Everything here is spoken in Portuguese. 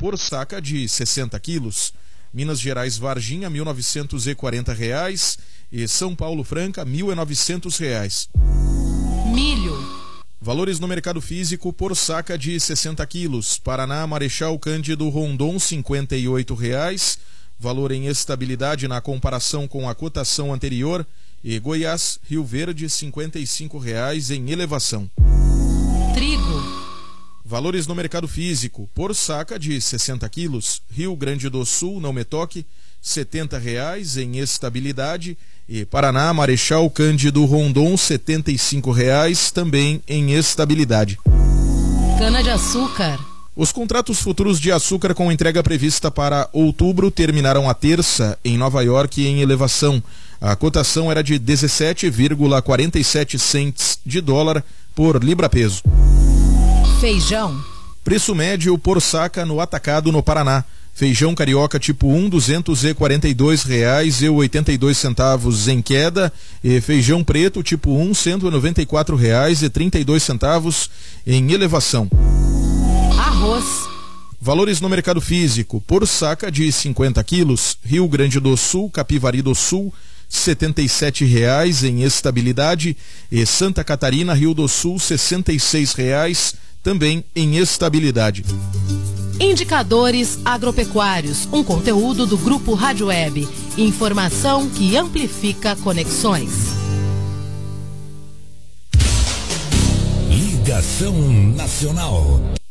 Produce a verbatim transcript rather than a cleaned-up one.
por saca de sessenta quilos. Minas Gerais Varginha, mil novecentos e quarenta reais. E São Paulo Franca, mil e novecentos reais. Milho. Valores no mercado físico por saca de sessenta quilos. Paraná, Marechal Cândido Rondon, cinquenta e oito reais. Valor em estabilidade na comparação com a cotação anterior. E Goiás, Rio Verde, cinquenta e cinco reais em elevação. Trigo. Valores no mercado físico por saca de sessenta quilos. Rio Grande do Sul, não me toque, setenta reais em estabilidade. E Paraná, Marechal Cândido Rondon, setenta e cinco reais também em estabilidade. Cana-de-açúcar. Os contratos futuros de açúcar com entrega prevista para outubro terminaram a terça em Nova York em elevação. A cotação era de dezessete vírgula quarenta e sete cents de dólar por libra-peso. Feijão. Preço médio por saca no atacado no Paraná. Feijão carioca tipo um, duzentos e quarenta e dois reais e oitenta e dois centavos em queda, e feijão preto tipo um, cento e noventa e quatro reais e trinta e dois centavos em elevação. Arroz. Valores no mercado físico por saca de cinquenta quilos. Rio Grande do Sul, Capivari do Sul, setenta e sete reais em estabilidade, e Santa Catarina, Rio do Sul, sessenta e seis reais também em estabilidade. Indicadores agropecuários, um conteúdo do Grupo Rádio Web. Informação que amplifica conexões. Ligação Nacional.